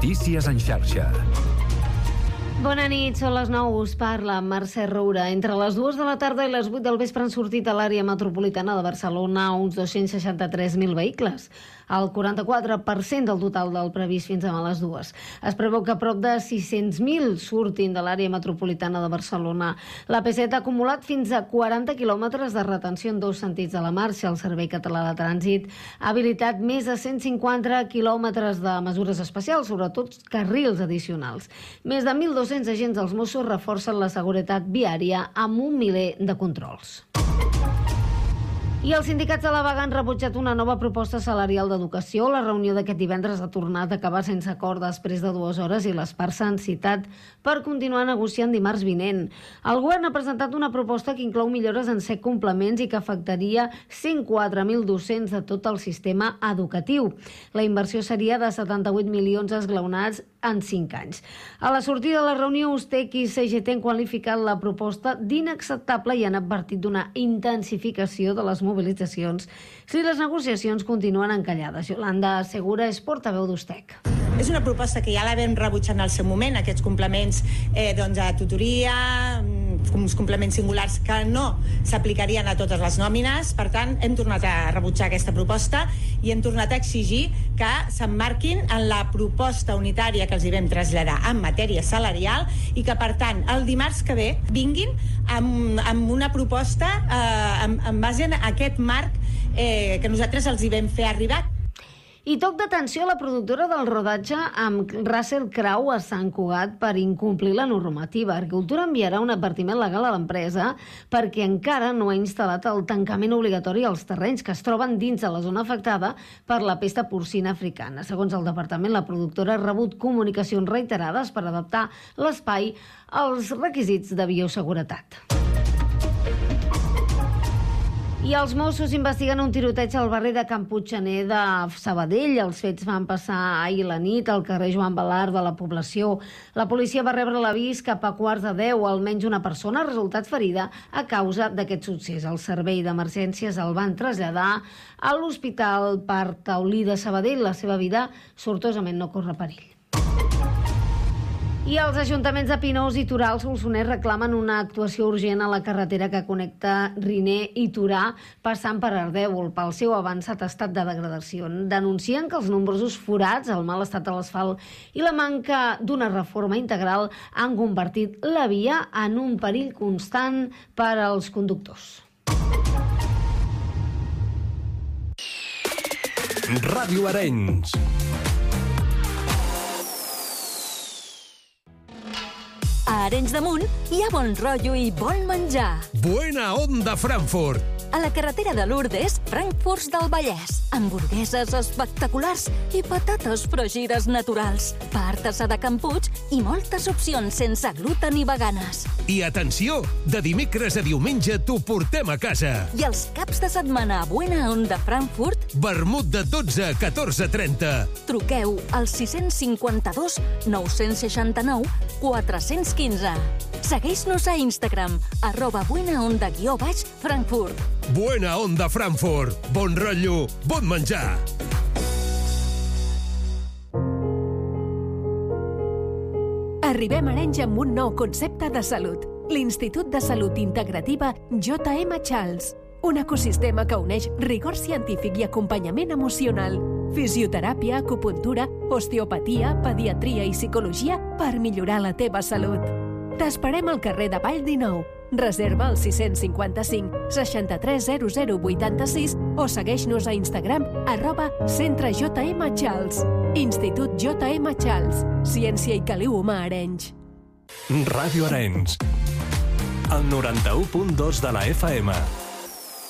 Notícies en xarxa. Bona nit, són les 9, us parla Mercè Roura. Entre les 2 de la tarda i les 8 del vespre han sortit a l'àrea metropolitana de Barcelona uns 263.000 vehicles, el 44% del total del previst fins a les 2. Es preveu que prop de 600.000 surtin de l'àrea metropolitana de Barcelona. La P7 ha acumulat fins a 40 quilòmetres de retenció en dos sentits de la marxa. El Servei Català de Trànsit ha habilitat més de 150 quilòmetres de mesures especials, sobretot carrils addicionals. Més de 1.200 agents dels Mossos reforcen la seguretat viària amb 1 miler de controls. I els sindicats de la vaga han rebutjat una nova proposta salarial d'educació. La reunió d'aquest divendres ha tornat a acabar sense acord després de 2 hores i les parts s'han citat per continuar negociant dimarts vinent. El govern ha presentat una proposta que inclou millores en 7 complements i que afectaria 104.000 docents de tot el sistema educatiu. La inversió seria de 78 milions esglaonats en 5 anys. A la sortida de la reunió, USTEC i CGT han qualificat la proposta d'inacceptable i han advertit d'una intensificació de les mobilitzacions si les negociacions continuen encallades. Yolanda Segura és portaveu d'USTEC. És una proposta que ja la vam rebutjar en el seu moment, aquests complements a tutoria, uns complements singulars que no s'aplicarien a totes les nòmines. Per tant, hem tornat a rebutjar aquesta proposta i hem tornat a exigir que s'emmarquin en la proposta unitària que els hi vam traslladar en matèria salarial i que, per tant, el dimarts que ve vinguin amb una proposta en base a aquest marc que nosaltres els hi vam fer arribar. I toc d'atenció a la productora del rodatge amb Russell Crowe a Sant Cugat per incomplir la normativa. Agricultura enviarà un advertiment legal a l'empresa perquè encara no ha instal·lat el tancament obligatori als terrenys que es troben dins de la zona afectada per la pesta porcina africana. Segons el departament, la productora ha rebut comunicacions reiterades per adaptar l'espai als requisits de bioseguretat. I els Mossos investiguen un tiroteig al barri de Can Puiggener de Sabadell. Els fets van passar ahir la nit al carrer Joan Balart de la població. La policia va rebre l'avís cap a 9:15. Almenys una persona ha resultat ferida a causa d'aquest succés. El servei d'emergències el van traslladar a l'Hospital Parc Taulí de Sabadell. La seva vida sortosament no corre perill. I els ajuntaments de Pinós i Torà al Solsonès reclamen una actuació urgent a la carretera que connecta Riner i Torà passant per Ardèvol pel seu avançat estat de degradació. Denuncien que els nombrosos forats, el mal estat de l'asfalt i la manca d'una reforma integral han convertit la via en un perill constant per als conductors. Ràdio Arenys. A Arenys de Munt hi ha bon rotllo i bon menjar. Buena Onda Frankfurt. A la carretera de Lourdes, Frankfurts del Vallès. Hamburgueses espectaculars i patates fregides naturals. Pa artesà de Can Puig i moltes opcions sense gluten i veganes. I atenció, de dimecres a diumenge t'ho portem a casa. I els caps de setmana a Buena Onda Frankfurt, vermut de 12 a 14:30. Truqueu al 652 969 415. Segueix-nos a Instagram, @buenaonda_Frankfurt. Buena Onda Frankfurt. Bon rotllo, bon menjar. Arribem a Arenys amb un nou concepte de salut. L'Institut de Salut Integrativa J.M. Charles. Un ecosistema que uneix rigor científic i acompanyament emocional. Fisioteràpia, acupuntura, osteopatia, pediatria i psicologia per millorar la teva salut. T'esperem al carrer de Vall 19. Reserva al 655 63 0086 o segueix-nos a Instagram @Centre J.M. Charles. Institut J.M. Charles. Ciència i caliu humà a Arenys. Ràdio Arenys. El 91.2 de la FM.